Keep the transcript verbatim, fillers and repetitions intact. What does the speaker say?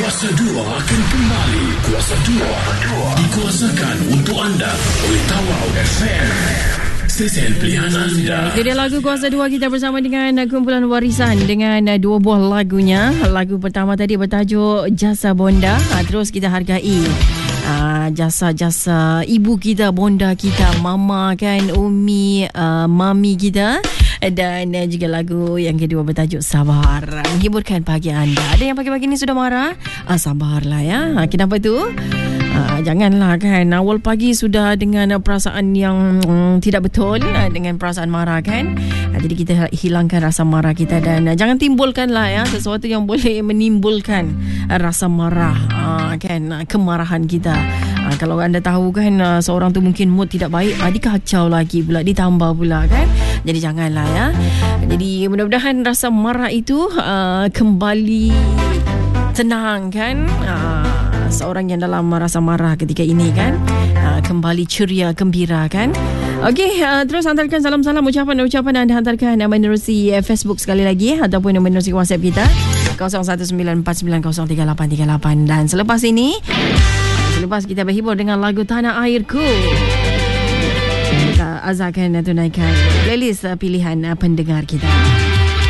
Kuasa dua akan kembali. Kuasa dua dikuasakan untuk anda oleh Tawau F M. Stesen pilihan anda. Itu dia lagu Kuasa dua, kita bersama dengan kumpulan Warisan dengan dua buah lagunya. Lagu pertama tadi bertajuk Jasa Bonda. Terus kita hargai Uh, jasa-jasa ibu kita, bonda kita, mama kan, umi, uh, mami kita. Dan uh, juga lagu yang kedua bertajuk Sabar, menghiburkan pagi anda. Ada yang pagi-pagi ni sudah marah? Uh, sabarlah ya. Uh, kenapa tu? Uh, janganlah kan awal pagi sudah dengan uh, perasaan yang um, tidak betul, uh, dengan perasaan marah kan. Uh, jadi kita hilangkan rasa marah kita dan uh, jangan timbulkanlah ya sesuatu yang boleh menimbulkan uh, rasa marah, uh, kan, uh, kemarahan kita. Uh, kalau anda tahu kan uh, seorang tu mungkin mood tidak baik, uh, dikacau lagi pula, ditambah pula kan. Jadi janganlah ya. Jadi mudah-mudahan rasa marah itu uh, kembali tenang kan. Uh, seorang yang dalam rasa marah ketika ini kan uh, kembali ceria, gembira kan. Okey, uh, terus hantarkan salam-salam, ucapan-ucapan anda hantarkan uh, menerusi uh, Facebook sekali lagi ataupun menerusi WhatsApp kita kosong satu sembilan empat sembilan kosong tiga lapan tiga lapan. Dan selepas ini, selepas kita berhibur dengan lagu Tanah Airku, kita azakan tunaikan playlist uh, pilihan uh, pendengar kita.